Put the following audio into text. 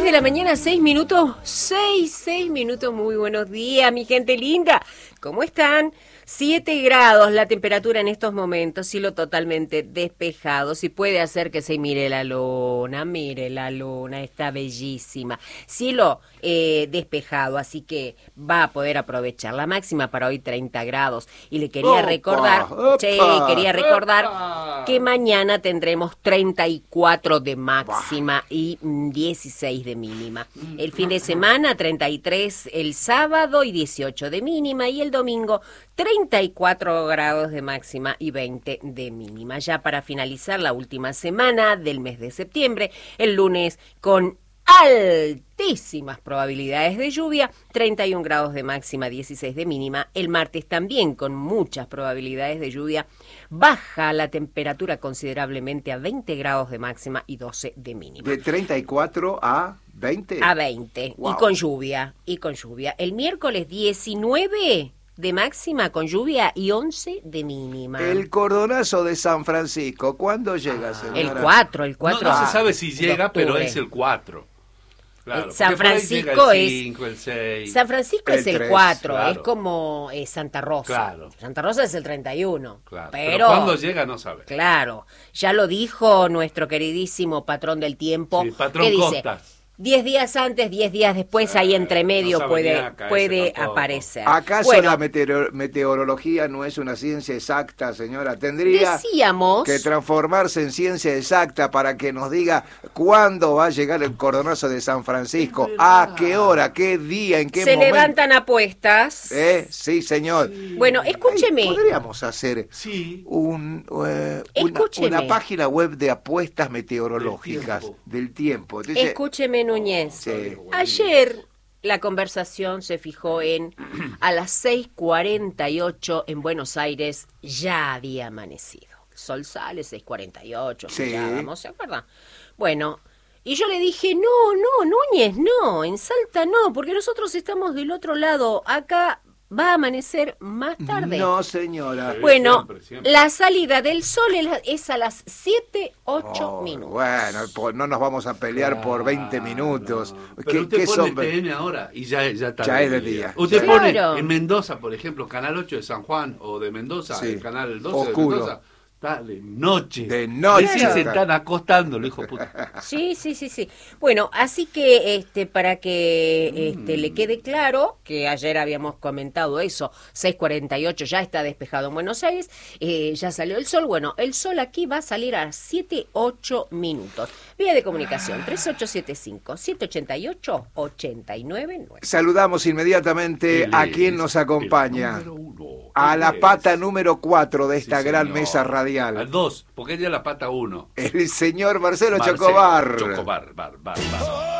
de la mañana, 6 minutos. 6 minutos. Muy buenos días, mi gente linda. ¿Cómo están? 7 grados la temperatura en estos momentos, cielo totalmente despejado. Si puede hacer que se mire la luna, está bellísima. Cielo despejado, así que va a poder aprovechar. La máxima para hoy 30 grados. Y le quería recordar que mañana tendremos 34 de máxima y 16 de mínima. El fin de semana 33 el sábado y 18 de mínima, y el domingo 34 grados de máxima y 20 de mínima. Ya para finalizar la última semana del mes de septiembre, el lunes con altísimas probabilidades de lluvia, 31 grados de máxima, 16 de mínima. El martes también con muchas probabilidades de lluvia, baja la temperatura considerablemente a 20 grados de máxima y 12 de mínima. ¿De 34 a 20? A 20, wow. y con lluvia. El miércoles 19 de máxima con lluvia y 11 de mínima. El cordonazo de San Francisco, ¿cuándo llega, señora? El 4. No se sabe si llega, pero es el 4. Claro, San Francisco el 5, el 6. San Francisco es el 3, 4, claro. Es como Santa Rosa. Claro. Santa Rosa es el 31. Claro. Pero cuándo llega no sabe. Claro, ya lo dijo nuestro queridísimo patrón del tiempo. Sí, patrón que dice, Costas. 10 días antes, 10 días después, ahí entre medio no puede aparecer. ¿Acaso la meteorología no es una ciencia exacta, señora? Tendría que transformarse en ciencia exacta para que nos diga cuándo va a llegar el cordonazo de San Francisco, a qué hora, qué día, en qué momento. Se levantan apuestas. Sí, señor. Sí. Bueno, escúcheme. Podríamos hacer una página web de apuestas meteorológicas del tiempo. Entonces, escúcheme, Núñez. Sí. Ayer la conversación se fijó en a las 6:48 en Buenos Aires ya había amanecido. El sol sale 6:48, sí. ¿se acuerdan? Bueno, y yo le dije, no, Núñez, no, en Salta no, porque nosotros estamos del otro lado, acá va a amanecer más tarde. No, señora. Bueno, siempre. La salida del sol es a las 7:08 minutos. Bueno, no nos vamos a pelear por 20 minutos. No. Pero usted pone TN ahora y ya está. Ya es de día. Usted pone en Mendoza, por ejemplo, Canal 8 de San Juan, o de Mendoza, sí. El Canal 12 Oscuro. de Mendoza. Está de noche. De noche. Recién se están acostando, hijo puta. Sí. Bueno, así que para que le quede claro que ayer habíamos comentado eso, 6:48 ya está despejado en Buenos Aires, ya salió el sol. Bueno, el sol aquí va a salir a 7:08 minutos. Vía de comunicación 3875-788-899. Saludamos inmediatamente a quien nos acompaña. A la pata número 4 de esta gran mesa radial. Al 2, porque ella es la pata 1. El señor Marcelo Chocobar. Chocobar.